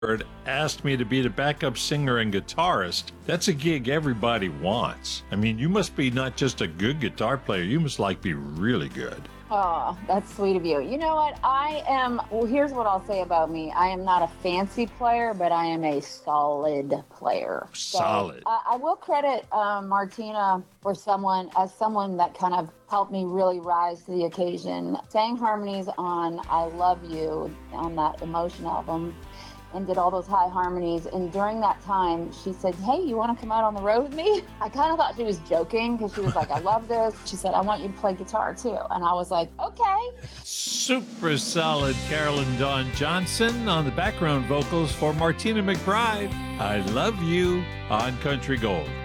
asked me to be the backup singer and guitarist. That's a gig everybody wants. I mean, you must be not just a good guitar player, you must be really good. Oh, that's sweet of you. You know what? Well, here's what I'll say about me. I am not a fancy player, but I am a solid player. Solid. So, I will credit Martina for someone that kind of helped me really rise to the occasion. Sang harmonies on I Love You on that Emotion album, and did all those high harmonies. And during that time, she said, hey, you want to come out on the road with me? I kind of thought she was joking because she was like, I love this. She said, I want you to play guitar too. And I was like, okay. Super solid Carolyn Dawn Johnson on the background vocals for Martina McBride. I Love You on Country Gold.